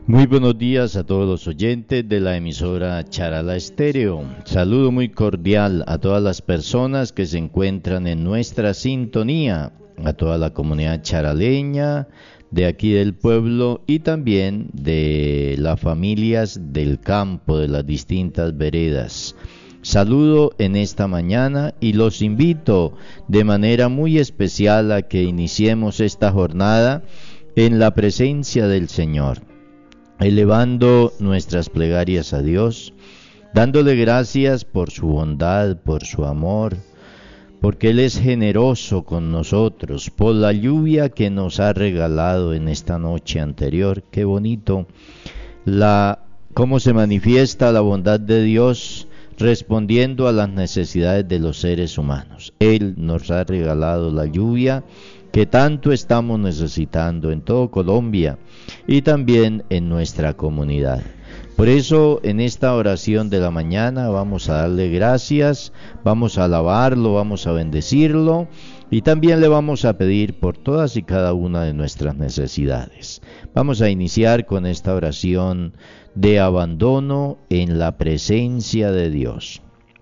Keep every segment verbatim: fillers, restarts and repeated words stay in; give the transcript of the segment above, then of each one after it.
Muy buenos días a todos los oyentes de la emisora Charala Estéreo. Saludo muy cordial a todas las personas que se encuentran en nuestra sintonía, a toda la comunidad charaleña de aquí del pueblo y también de las familias del campo, de las distintas veredas. Saludo en esta mañana y los invito de manera muy especial a que iniciemos esta jornada en la presencia del Señor, elevando nuestras plegarias a Dios, dándole gracias por su bondad, por su amor, porque Él es generoso con nosotros, por la lluvia que nos ha regalado en esta noche anterior. Qué bonito, la, cómo se manifiesta la bondad de Dios respondiendo a las necesidades de los seres humanos. Él nos ha regalado la lluvia que tanto estamos necesitando en todo Colombia y también en nuestra comunidad. Por eso en esta oración de la mañana vamos a darle gracias, vamos a alabarlo, vamos a bendecirlo y también le vamos a pedir por todas y cada una de nuestras necesidades. Vamos a iniciar con esta oración de abandono en la presencia de Dios.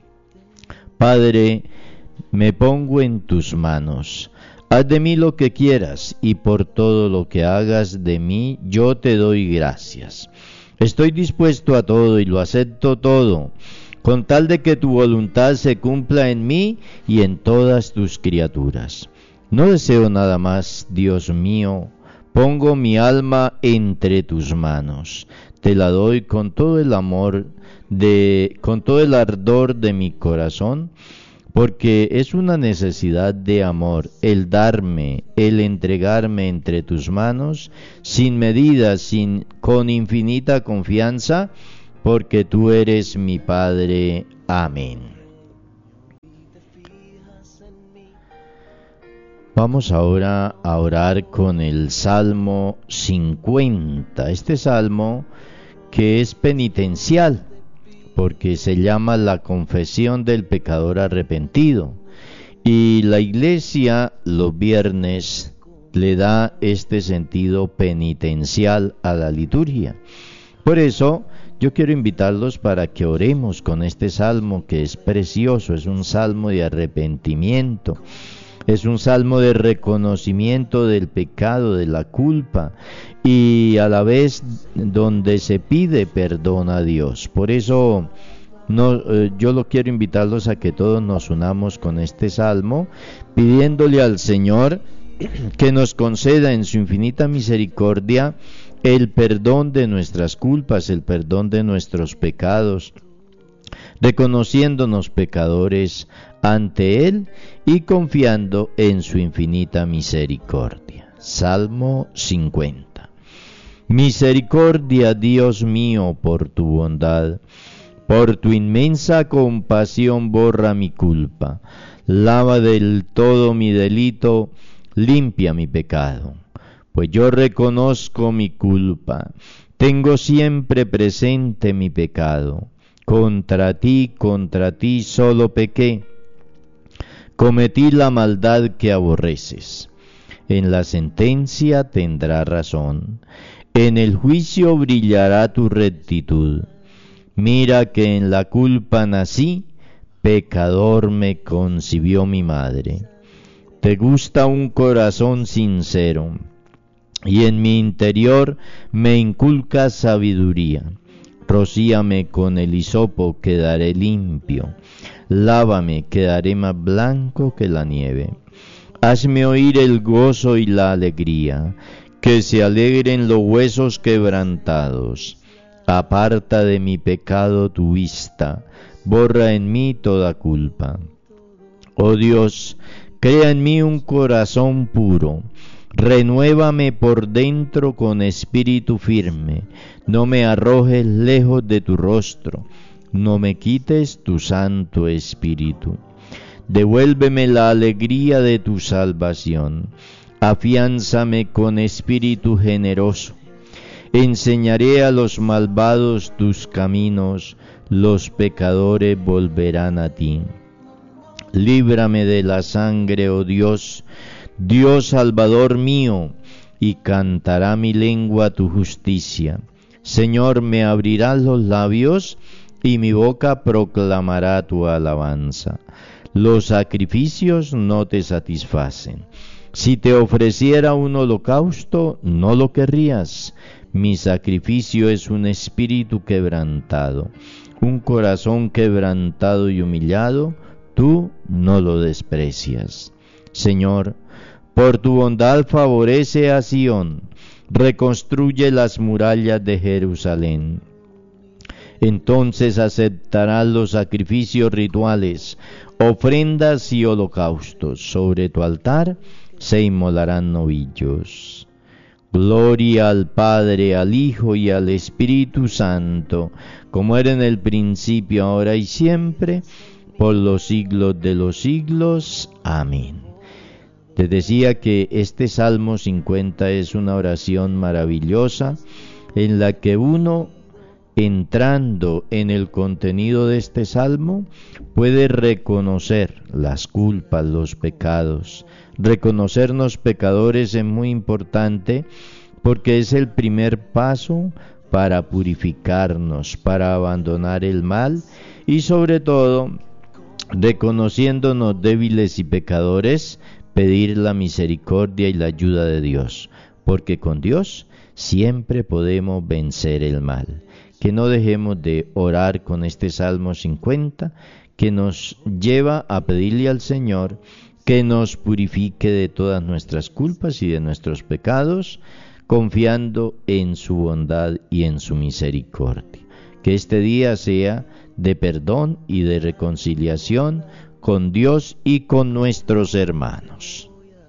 Padre, me pongo en tus manos. Haz de mí lo que quieras, y por todo lo que hagas de mí, yo te doy gracias. Estoy dispuesto a todo y lo acepto todo, con tal de que tu voluntad se cumpla en mí y en todas tus criaturas. No deseo nada más, Dios mío, pongo mi alma entre tus manos. Te la doy con todo el amor, de, con todo el ardor de mi corazón, porque es una necesidad de amor el darme, el entregarme entre tus manos, sin medida, sin, con infinita confianza, porque tú eres mi Padre. Amén. Vamos ahora a orar con el Salmo cincuenta, este salmo que es penitencial, porque se llama la confesión del pecador arrepentido. Y la iglesia los viernes le da este sentido penitencial a la liturgia. Por eso yo quiero invitarlos para que oremos con este salmo que es precioso, es un salmo de arrepentimiento. Es un salmo de reconocimiento del pecado, de la culpa, y a la vez donde se pide perdón a Dios. Por eso no, eh, yo lo quiero invitarlos a que todos nos unamos con este salmo, pidiéndole al Señor que nos conceda en su infinita misericordia el perdón de nuestras culpas, el perdón de nuestros pecados, reconociéndonos pecadores ante Él y confiando en su infinita misericordia. Salmo cincuenta. Misericordia, Dios mío, por tu bondad, por tu inmensa compasión borra mi culpa, lava del todo mi delito, limpia mi pecado, pues yo reconozco mi culpa, tengo siempre presente mi pecado. Contra ti, contra ti solo pequé, cometí la maldad que aborreces. En la sentencia tendrá razón, en el juicio brillará tu rectitud. Mira que en la culpa nací, pecador me concibió mi madre. Te gusta un corazón sincero, y en mi interior me inculcas sabiduría. Rocíame con el hisopo, quedaré limpio. Lávame, quedaré más blanco que la nieve. Hazme oír el gozo y la alegría, que se alegren los huesos quebrantados. Aparta de mi pecado tu vista, borra en mí toda culpa. Oh Dios, crea en mí un corazón puro. Renuévame por dentro con espíritu firme, no me arrojes lejos de tu rostro, no me quites tu santo espíritu. Devuélveme la alegría de tu salvación, afiánzame con espíritu generoso. Enseñaré a los malvados tus caminos, los pecadores volverán a ti. Líbrame de la sangre, oh Dios, Dios Salvador mío, y cantará mi lengua tu justicia. Señor, me abrirás los labios y mi boca proclamará tu alabanza. Los sacrificios no te satisfacen. Si te ofreciera un holocausto, no lo querrías. Mi sacrificio es un espíritu quebrantado, un corazón quebrantado y humillado, tú no lo desprecias. Señor, por tu bondad favorece a Sión, reconstruye las murallas de Jerusalén. Entonces aceptarás los sacrificios rituales, ofrendas y holocaustos. Sobre tu altar se inmolarán novillos. Gloria al Padre, al Hijo y al Espíritu Santo, como era en el principio, ahora y siempre, por los siglos de los siglos. Amén. Te decía que este Salmo cincuenta es una oración maravillosa en la que uno, entrando en el contenido de este Salmo, puede reconocer las culpas, los pecados. Reconocernos pecadores es muy importante porque es el primer paso para purificarnos, para abandonar el mal y sobre todo, reconociéndonos débiles y pecadores, pedir la misericordia y la ayuda de Dios, porque con Dios siempre podemos vencer el mal. Que no dejemos de orar con este Salmo cincuenta, que nos lleva a pedirle al Señor que nos purifique de todas nuestras culpas y de nuestros pecados, confiando en su bondad y en su misericordia. Que este día sea de perdón y de reconciliación con Dios y con nuestros hermanos.